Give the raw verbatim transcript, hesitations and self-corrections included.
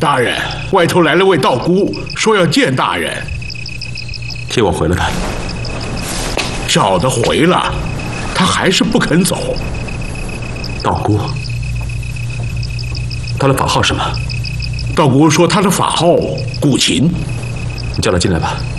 大人，外头来了位道姑，说要见大人。 替我回了他。 小的回了，他还是不肯走。 道姑，他的法号什么？ 道姑说他的法号古琴。 你叫他进来吧。